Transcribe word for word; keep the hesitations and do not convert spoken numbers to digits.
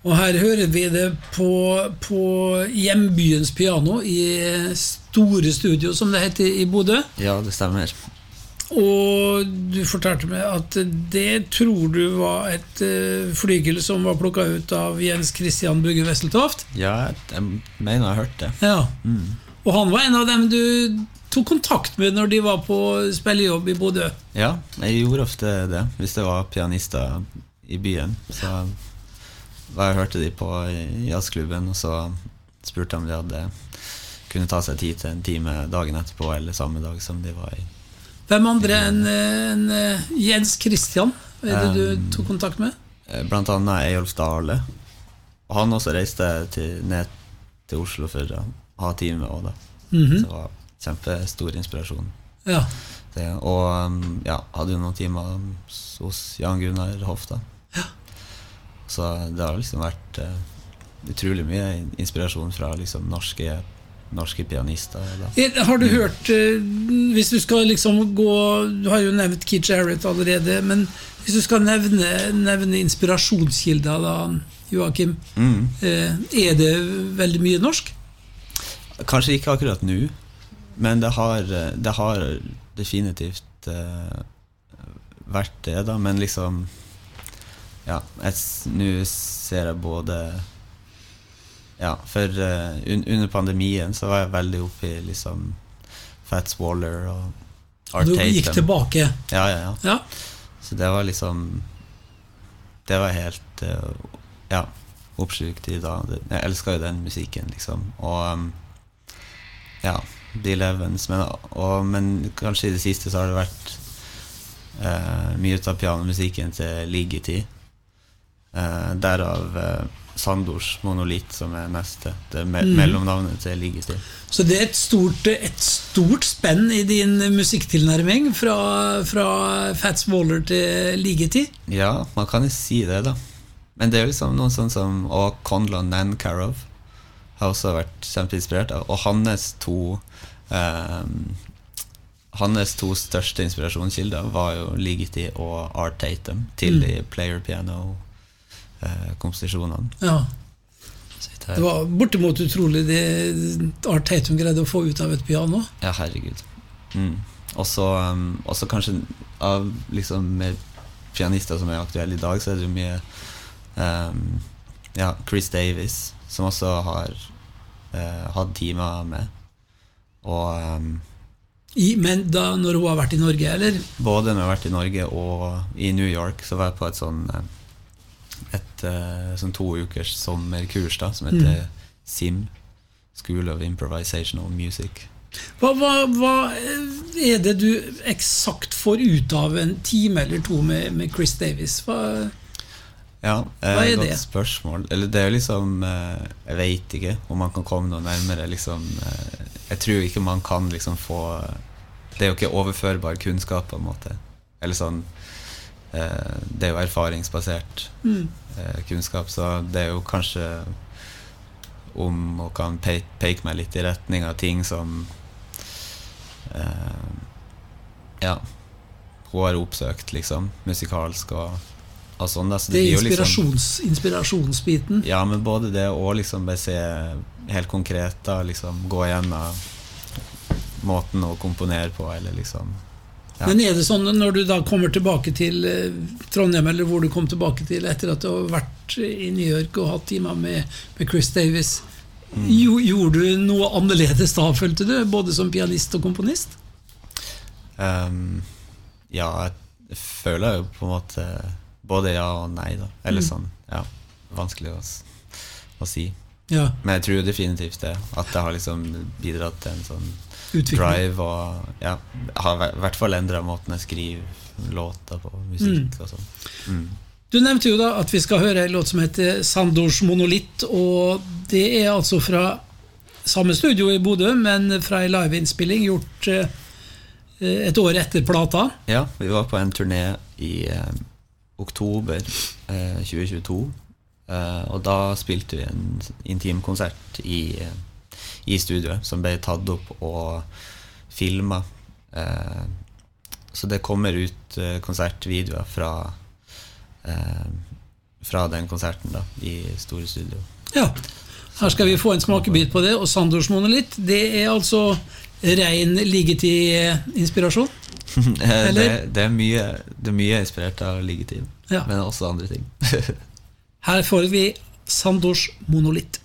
Og her hører vi det på, på hjembyens piano i store studio, som det heter i Bodø. Ja, det stemmer. Og du fortalte meg at det tror du var et uh, flygel som var plukket ut av Jens Christian Bugge Wesseltoft. Ja, jeg mener jeg har hørt det. Ja. Mm. Og han var en av dem du tok kontakt med når de var på spillejobb i Bodø. Ja, jeg gjorde ofte det, hvis det var pianister i byen. Så jeg hørte de på jazzklubben, og så spurte om de hadde kunne ta seg tid til en time dagen etterpå, eller samme dag som de var i. Hvem andre enn en, Jens Christian er det du tok kontakt med? Blant annet Eyolf Dale. Og han også reiste til, ned til Oslo for å ha time også da. Mm-hmm. Så det var kjempestor inspirasjon. Ja. Det, og ja, hadde jo noen timer hos Jan Gunnar Hofta. Ja. Så det har liksom vært uh, utrolig mye inspirasjon fra liksom norske norske pianister. Eller? Har du hørt, hvis du skal liksom gå, du har jo nevnt Keith Jarrett allerede, men hvis du skal nevne, nevne inspirasjonskilder da, Joakim, mm. er det veldig mye norsk? Kanskje ikke akkurat nå, men det har, det har definitivt uh, vært det da, men liksom ja, nå ser jeg både ja, for uh, un under pandemien så var jeg veldig oppe i liksom Fats Waller og Art Tatum. Du gikk tilbake? Ja, ja, ja, ja. Så det var liksom det var helt uh, ja, oppslukt i da. Jeg elsker jo den musikken liksom. Og um, ja, Bill Evans, men, og, men kanskje i det siste så har det vært uh, mye ut av pianomusikken til Ligeti. Uh, derav uh, Sandors Monolitt som er neste, det me mm. mellomnavnet til Ligeti. Så det er et stort, et stort spenn i din musikktilnærming fra, fra Fats Waller til Ligeti? Ja, man kan jo si det da. Men det er jo liksom noe sånn som og Conlon Nancarrow har også vært kjempeinspirert av, og hans to um, hans to største inspirasjonskilder var jo Ligeti og Art Tatum til mm. de player piano komposisjonene. Ja. Det var bortimot utrolig det Art Tatum greide å få ut av et piano. Ja, herregud. Mm. Og så um, kanskje av liksom mer pianister som er aktuelle i dag, så er det jo mye um, ja, Chris Davis, som også har uh, hatt timer med. Og um, I, men da når hun har vært i Norge, eller? Både når hun har vært i Norge og i New York, så var jeg på et sånn uh, et uh, sånn to ukers sommerkurs da, som heter mm. SIM, School of Improvisational Music. Hva, hva, hva er det du eksakt får ut av en time eller to med, med Chris Davis? Hva, ja, eh, hva er godt det? Spørsmål. Eller det er jo liksom, eh, jeg vet ikke om man kan komme noe nærmere. Liksom, eh, jeg tror ikke man kan liksom få, det er jo ikke overførbar kunnskap på en måte. Eller sånn, det er jo erfaringsbasert mm. kunnskap, så det er jo kanskje om å kan peke, peke meg litt i retning av ting som eh, ja hun har oppsøkt liksom, musikalsk og, og sånn da. Så det, det er inspirasjons, liksom, inspirasjonsbiten. Ja, men både det og liksom bare se helt konkret da, liksom gå gjennom måten å komponere på, eller liksom ja. Men er det sånn når du da kommer tilbake til Trondheim, eller hvor du kom tilbake til etter at du har vært i New York og hatt timer med, med Chris Davis, mm. gjorde du noe annerledes da, følte du, både som pianist og komponist? Um, ja, jeg føler jo på en måte både ja og nei da, eller mm. sånn, ja, vanskelig å, å si. Ja. Men jeg tror definitivt det, at det har liksom bidratt til en sånn utvikling. Drive og ja, har i hvert fall endret måten jeg skriver låter på, musikk mm. og sånn. Mm. Du nevnte jo da at vi skal høre en låt som heter Sandors Monolitt, og det er altså fra samme studio i Bodø, men fra en liveinnspilling gjort eh, et år etter plata. Ja, vi var på en turné i eh, oktober eh, tjue tjueto, eh, og da spilte vi en intim konsert i eh, i studioet, som ble tatt opp og filmet. Eh, så det kommer ut eh, konsertvideoer fra, eh, fra den konserten da, i store studio. Ja, her skal vi få en smakebit på det, og Sandors Monolitt, det er altså ren liggetid-inspirasjon? det, det, er mye, det er mye inspirert av liggetid, ja. Men også andre ting. Her får vi Sandors Monolitt.